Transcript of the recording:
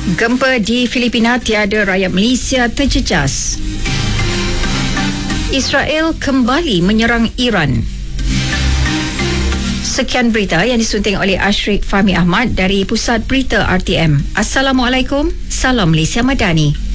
Gempa di Filipina tiada rakyat Malaysia terjejas. Israel kembali menyerang Iran. Sekian berita yang disunting oleh Ashrik Fahmi Ahmad dari Pusat Berita RTM. Assalamualaikum, salam Malaysia Madani.